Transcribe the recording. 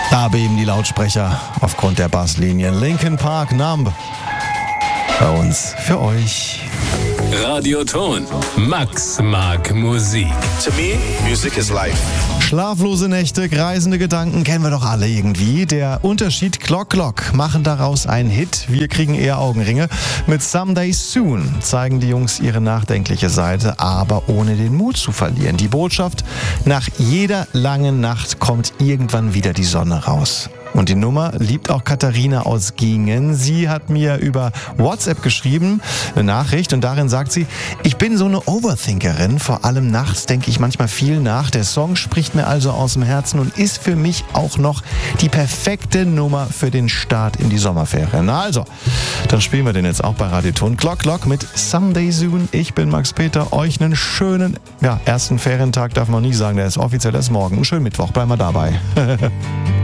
Da beben die Lautsprecher aufgrund der Basslinien. Linkin Park Numb. Bei uns für euch. Radioton. Max mag Musik. To me, music is life. Schlaflose Nächte, kreisende Gedanken kennen wir doch alle irgendwie. Der Unterschied Clock Clock machen daraus einen Hit. Wir kriegen eher Augenringe. Mit Someday Soon zeigen die Jungs ihre nachdenkliche Seite, aber ohne den Mut zu verlieren. Die Botschaft: Nach jeder langen Nacht kommt irgendwann wieder die Sonne raus. Und die Nummer liebt auch Katharina aus Gingen. Sie hat mir über WhatsApp geschrieben, eine Nachricht, und darin sagt sie: Ich bin so eine Overthinkerin, vor allem nachts denke ich manchmal viel nach. Der Song spricht mir also aus dem Herzen und ist für mich auch noch die perfekte Nummer für den Start in die Sommerferien. Na also, dann spielen wir den jetzt auch bei Radioton. Clock Clock mit Someday Soon. Ich bin Max Peter, euch einen schönen, ersten Ferientag darf man nie sagen, der ist offiziell erst morgen. Einen schönen Mittwoch, bleiben wir dabei.